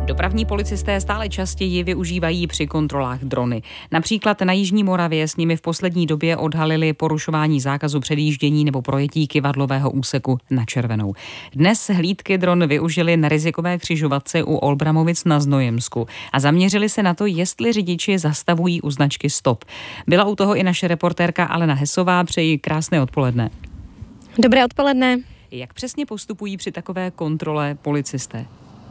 Dopravní policisté stále častěji využívají při kontrolách drony. Například na Jižní Moravě s nimi v poslední době odhalili porušování zákazu předjíždění nebo projetí kyvadlového úseku na červenou. Dnes hlídky dron využili na rizikové křižovatce u Olbramovic na Znojemsku a zaměřili se na to, jestli řidiči zastavují u značky stop. Byla u toho i naše reportérka Alena Hesová. Přeji krásné odpoledne. Dobré odpoledne. Jak přesně postupují při takové kontrole policisté?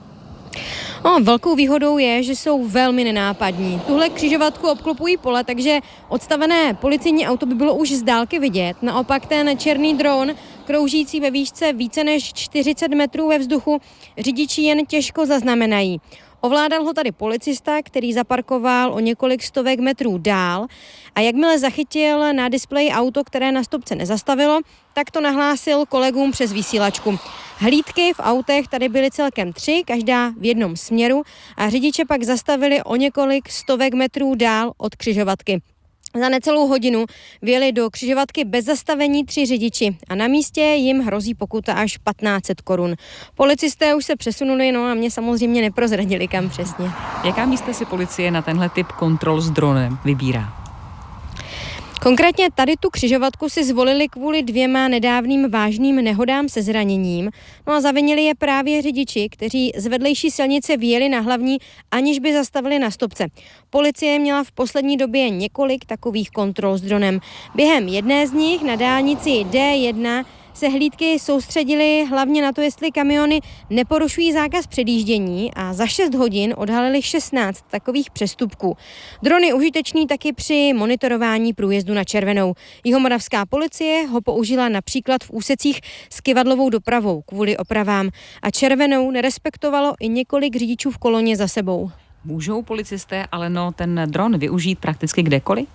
Velkou výhodou je, že jsou velmi nenápadní. Tuhle křižovatku obklopují pole, takže odstavené policejní auto by bylo už z dálky vidět. Naopak ten černý dron, kroužící ve výšce více než 40 metrů ve vzduchu, řidiči jen těžko zaznamenají. Ovládal ho tady policista, který zaparkoval o několik stovek metrů dál a jakmile zachytil na displeji auto, které na stopce nezastavilo, tak to nahlásil kolegům přes vysílačku. Hlídky v autech tady byly celkem 3, každá v jednom směru a řidiče pak zastavili o několik stovek metrů dál od křižovatky. Za necelou hodinu vjeli do křižovatky bez zastavení 3 řidiči a na místě jim hrozí pokuta až 1500 korun. Policisté už se přesunuli, a mě samozřejmě neprozradili, kam přesně. Jaká místa si policie na tenhle typ kontrol s dronem vybírá? Konkrétně tady tu křižovatku si zvolili kvůli 2 nedávným vážným nehodám se zraněním. A zavinili je právě řidiči, kteří z vedlejší silnice vyjeli na hlavní, aniž by zastavili na stopce. Policie měla v poslední době několik takových kontrol s dronem. Během jedné z nich na dálnici D1 se hlídky soustředily hlavně na to, jestli kamiony neporušují zákaz předjíždění a za 6 hodin odhalili 16 takových přestupků. Dron je užitečný taky při monitorování průjezdu na červenou. Jihomoravská policie ho použila například v úsecích s kyvadlovou dopravou kvůli opravám a červenou nerespektovalo i několik řidičů v koloně za sebou. Můžou policisté ale ten dron využít prakticky kdekoliv?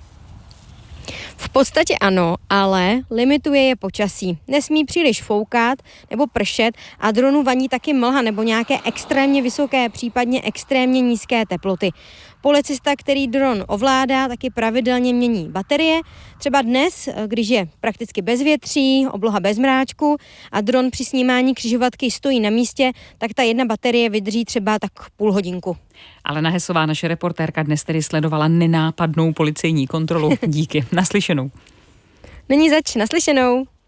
V podstatě ano, ale limituje je počasí. Nesmí příliš foukat nebo pršet a dronu vadí taky mlha nebo nějaké extrémně vysoké, případně extrémně nízké teploty. Policista, který dron ovládá, taky pravidelně mění baterie. Třeba dnes, když je prakticky bezvětří, obloha bez mráčku a dron při snímání křižovatky stojí na místě, tak ta jedna baterie vydrží třeba tak půl hodinku. Alena Hesová, naše reportérka, dnes tedy sledovala nenápadnou policejní kontrolu. Díky. Naslyšenou. Není zač, naslyšenou.